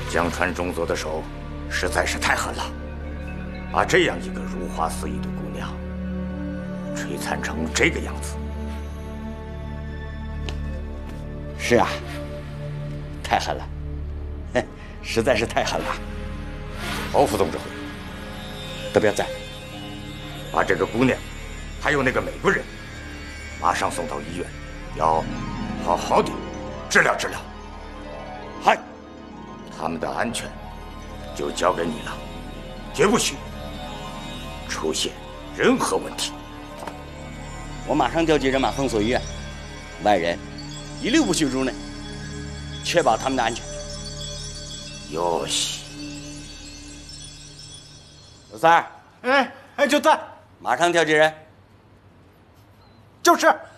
江川中佐的手实在是太狠了，把这样一个如花似玉的姑娘摧残成这个样子。 是啊，太狠了，哼，实在是太狠了。 侯副总指挥， 德彪在， 把这个姑娘，还有那个美国人，马上送到医院，要好好的治疗治疗。 嗨， 他们的安全就交给你了，绝不许出现任何问题。 我马上调集人马封锁医院，外人一律不许入内，确保他们的安全。 哟西， 刘三儿， 哎，就在， 马上调集人。 就是。